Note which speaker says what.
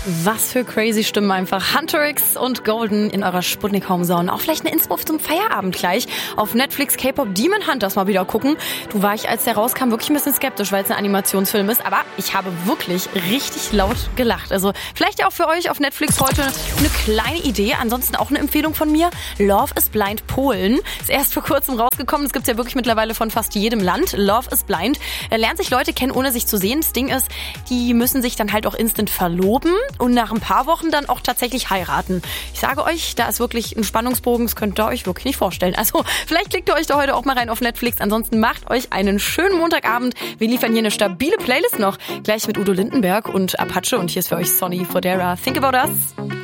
Speaker 1: Was für crazy Stimmen einfach. Hunter X und Golden in eurer Sputnik Homezone. Auch vielleicht eine Inspo zum Feierabend gleich. Auf Netflix K-Pop Demon Hunters mal wieder gucken. Du, war ich, als der rauskam, wirklich ein bisschen skeptisch, weil es ein Animationsfilm ist. Aber ich habe wirklich richtig laut gelacht. Also vielleicht ja auch für euch auf Netflix heute eine kleine Idee. Ansonsten auch eine Empfehlung von mir. Love is Blind Polen. Ist erst vor kurzem rausgekommen. Das gibt's ja wirklich mittlerweile von fast jedem Land. Love is Blind. Lernt sich Leute kennen, ohne sich zu sehen. Das Ding ist, die müssen sich dann halt auch instant verloben und nach ein paar Wochen dann auch tatsächlich heiraten. Ich sage euch, da ist wirklich ein Spannungsbogen, das könnt ihr euch wirklich nicht vorstellen. Also vielleicht klickt ihr euch da heute auch mal rein auf Netflix. Ansonsten macht euch einen schönen Montagabend. Wir liefern hier eine stabile Playlist noch. Gleich mit Udo Lindenberg und Apache. Und hier ist für euch Sonny Fodera. Think About Us.